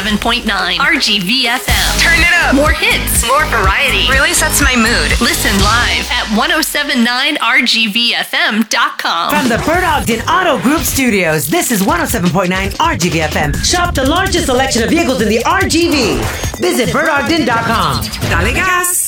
107.9 RGVFM. Turn it up. More hits, more variety. Really sets my mood. Listen live at 1079RGVFM.com. From the Bert Ogden Auto Group Studios, this is 107.9 RGVFM. Shop the largest selection of vehicles in the RGV. Visit BertOgden.com. Dale gas.